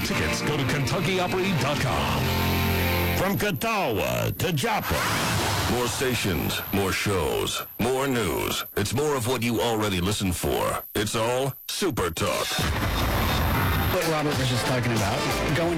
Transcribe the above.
tickets, go to KentuckyOpry.com. From Catawba to Joplin. More stations, more shows, more news. It's more of what you already listen for. It's all Super Talk. What Robert was just talking about, going